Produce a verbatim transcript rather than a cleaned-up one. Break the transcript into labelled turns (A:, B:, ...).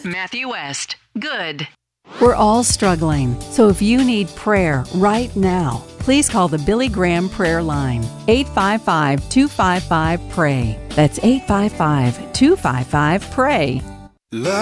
A: Matthew West. Good.
B: We're all struggling, so if you need prayer right now, please call the Billy Graham Prayer Line, eight five five, two five five, P R A Y. That's eight five five, two five five, P R A Y.